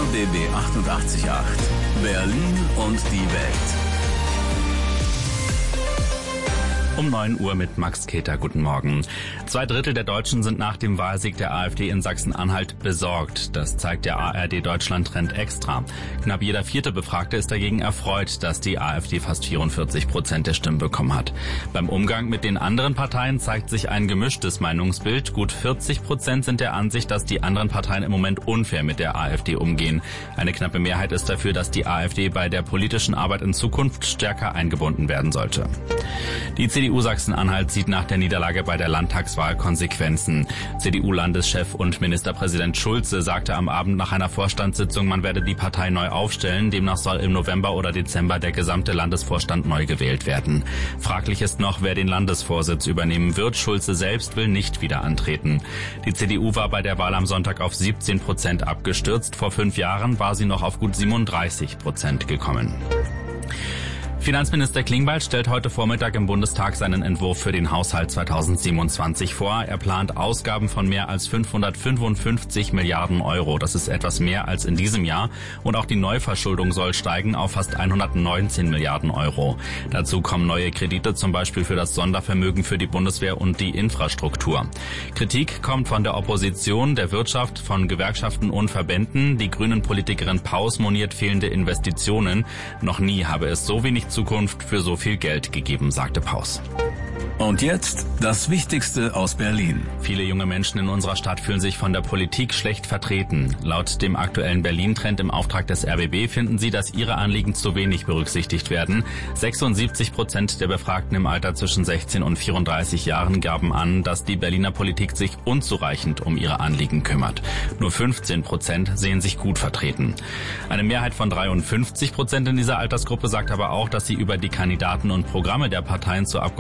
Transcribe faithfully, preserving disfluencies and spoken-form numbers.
B B achtundachtzig Komma acht. Berlin und die Welt. Um neun Uhr mit Max Keter. Guten Morgen. Zwei Drittel der Deutschen sind nach dem Wahlsieg der AfD in Sachsen-Anhalt besorgt. Das zeigt der A R D Deutschland-Trend extra. Knapp jeder vierte Befragte ist dagegen erfreut, dass die AfD fast vierundvierzig Prozent der Stimmen bekommen hat. Beim Umgang mit den anderen Parteien zeigt sich ein gemischtes Meinungsbild. Gut vierzig Prozent sind der Ansicht, dass die anderen Parteien im Moment unfair mit der AfD umgehen. Eine knappe Mehrheit ist dafür, dass die AfD bei der politischen Arbeit in Zukunft stärker eingebunden werden sollte. Die C D U Sachsen-Anhalt zieht nach der Niederlage bei der Landtagswahl Konsequenzen. C D U-Landeschef und Ministerpräsident Schulze sagte am Abend nach einer Vorstandssitzung, man werde die Partei neu aufstellen. Demnach soll im November oder Dezember der gesamte Landesvorstand neu gewählt werden. Fraglich ist noch, wer den Landesvorsitz übernehmen wird. Schulze selbst will nicht wieder antreten. Die C D U war bei der Wahl am Sonntag auf siebzehn Prozent abgestürzt. Vor fünf Jahren war sie noch auf gut siebenunddreißig Prozent gekommen. Finanzminister Klingbeil stellt heute Vormittag im Bundestag seinen Entwurf für den Haushalt zweitausendsiebenundzwanzig vor. Er plant Ausgaben von mehr als fünfhundertfünfundfünfzig Milliarden Euro. Das ist etwas mehr als in diesem Jahr. Und auch die Neuverschuldung soll steigen auf fast hundertneunzehn Milliarden Euro. Dazu kommen neue Kredite, zum Beispiel für das Sondervermögen für die Bundeswehr und die Infrastruktur. Kritik kommt von der Opposition, der Wirtschaft, von Gewerkschaften und Verbänden. Die Grünen-Politikerin Paus moniert fehlende Investitionen. Noch nie habe es so wenig Zukunft für so viel Geld gegeben, sagte Paus. Und jetzt das Wichtigste aus Berlin. Viele junge Menschen in unserer Stadt fühlen sich von der Politik schlecht vertreten. Laut dem aktuellen Berlin-Trend im Auftrag des R B B finden sie, dass ihre Anliegen zu wenig berücksichtigt werden. sechsundsiebzig Prozent der Befragten im Alter zwischen sechzehn und vierunddreißig Jahren gaben an, dass die Berliner Politik sich unzureichend um ihre Anliegen kümmert. Nur fünfzehn Prozent sehen sich gut vertreten. Eine Mehrheit von dreiundfünfzig Prozent in dieser Altersgruppe sagt aber auch, dass sie über die Kandidaten und Programme der Parteien zur Abgeordneten